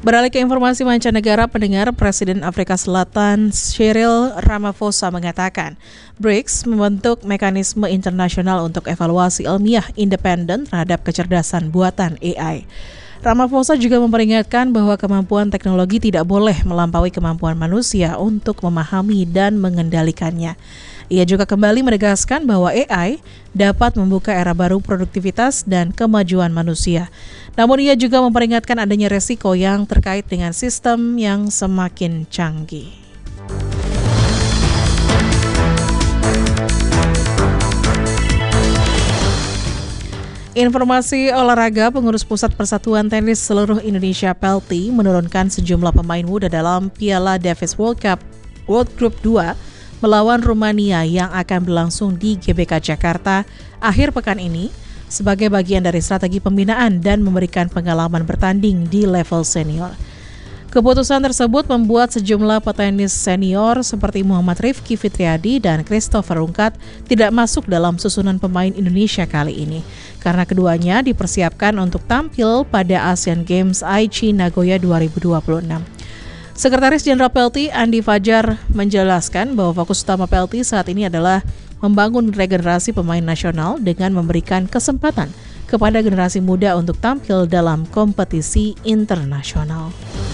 Beralih ke informasi mancanegara, pendengar, Presiden Afrika Selatan Cyril Ramaphosa mengatakan BRICS membentuk mekanisme internasional untuk evaluasi ilmiah independen terhadap kecerdasan buatan AI. Ramaphosa juga memperingatkan bahwa kemampuan teknologi tidak boleh melampaui kemampuan manusia untuk memahami dan mengendalikannya. Ia juga kembali menegaskan bahwa AI dapat membuka era baru produktivitas dan kemajuan manusia. Namun ia juga memperingatkan adanya resiko yang terkait dengan sistem yang semakin canggih. Informasi olahraga, pengurus Pusat Persatuan Tenis Seluruh Indonesia PELTI menurunkan sejumlah pemain muda dalam Piala Davis World Cup World Group 2 melawan Rumania yang akan berlangsung di GBK Jakarta akhir pekan ini sebagai bagian dari strategi pembinaan dan memberikan pengalaman bertanding di level senior. Keputusan tersebut membuat sejumlah petenis senior seperti Muhammad Rifki Fitriadi dan Christopher Rungkat tidak masuk dalam susunan pemain Indonesia kali ini, karena keduanya dipersiapkan untuk tampil pada Asian Games Aichi Nagoya 2026. Sekretaris Jenderal PELTI Andi Fajar menjelaskan bahwa fokus utama PELTI saat ini adalah membangun regenerasi pemain nasional dengan memberikan kesempatan kepada generasi muda untuk tampil dalam kompetisi internasional.